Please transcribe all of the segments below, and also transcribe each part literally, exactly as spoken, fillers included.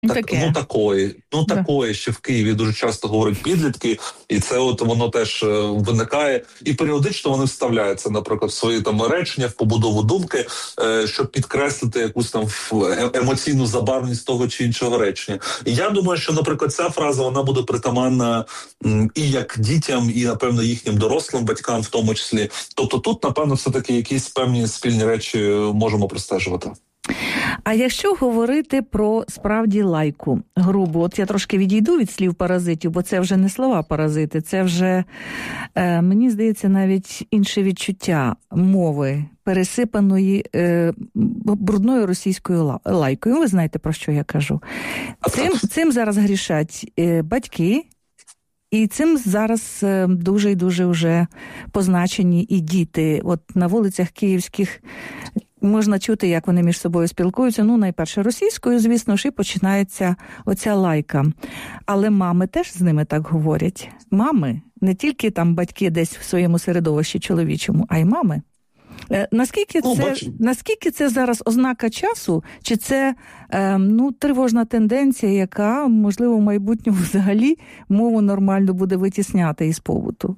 Так, Таке. ну такої, ну Да. такої, ще в Києві дуже часто говорять підлітки, і це от воно теж е, виникає, і періодично вони вставляються, наприклад, в свої там речення, в побудову думки, е, щоб підкреслити якусь там е- емоційну забарвленість того чи іншого речення. І я думаю, що, наприклад, ця фраза, вона буде притаманна м, і як дітям, і, напевно, їхнім дорослим батькам в тому числі. Тобто тут, напевно, все-таки якісь певні спільні речі можемо простежувати. А якщо говорити про справді лайку грубу, от я трошки відійду від слів паразитів, бо це вже не слова паразити, це вже, е, мені здається, навіть інше відчуття мови, пересипаної е, брудною російською лайкою. Ви знаєте, про що я кажу. Цим, цим зараз грішать е, батьки, і цим зараз е, дуже і дуже вже позначені і діти. От на вулицях київських можна чути, як вони між собою спілкуються. Ну, найперше російською, звісно ж, і починається оця лайка. Але мами теж з ними так говорять. Мами, не тільки там батьки десь в своєму середовищі чоловічому, а й мами. Е, наскільки, ну, це, бач... наскільки це зараз ознака часу, чи це е, ну, тривожна тенденція, яка, можливо, в майбутньому взагалі мову нормально буде витісняти із побуту?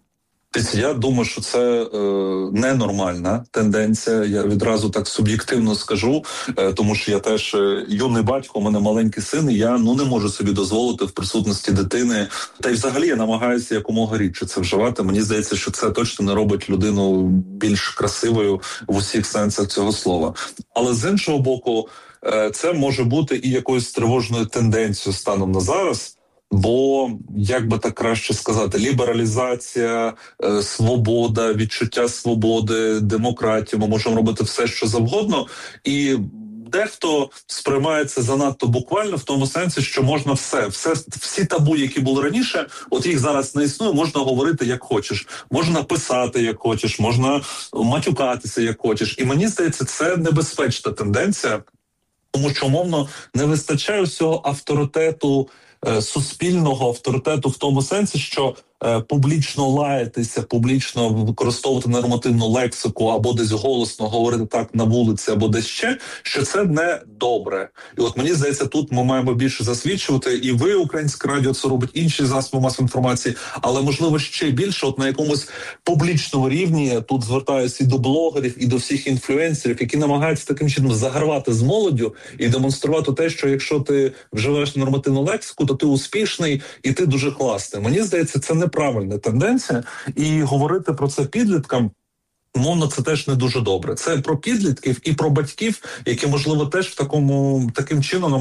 Я думаю, що це е, ненормальна тенденція. Я відразу так суб'єктивно скажу, е, тому що я теж е, юний батько, у мене маленький син, і я ну не можу собі дозволити в присутності дитини. Та й взагалі я намагаюся якомога рідше це вживати. Мені здається, що це точно не робить людину більш красивою в усіх сенсах цього слова. Але з іншого боку, е, це може бути і якоюсь тривожною тенденцією станом на зараз. Бо, як би так краще сказати, лібералізація, е, свобода, відчуття свободи, демократія, ми можемо робити все, що завгодно, і дехто сприймає це занадто буквально в тому сенсі, що можна все, все, всі табу, які були раніше, от їх зараз не існує, можна говорити як хочеш, можна писати як хочеш, можна матюкатися як хочеш. І мені здається, це небезпечна тенденція, тому що, умовно, не вистачає всього авторитету, суспільного авторитету в тому сенсі, що е, публічно лаятися, публічно використовувати нормативну лексику або десь голосно говорити так на вулиці, або десь ще, що це не добре. І от мені здається, тут ми маємо більше засвідчувати, і ви, Українське радіо, це робить, інші засоби масової інформації, але, можливо, ще більше от на якомусь публічному рівні, тут звертаюся і до блогерів, і до всіх інфлюенсерів, які намагаються таким чином загравати з молоддю і демонструвати те, що якщо ти вживаєш нормативну лексику, то ти успішний і ти дуже класний. Мені здається, це неправильна тенденція, і говорити про це підліткам, мовно, це теж не дуже добре. Це про підлітків і про батьків, які, можливо, теж в такому таким чином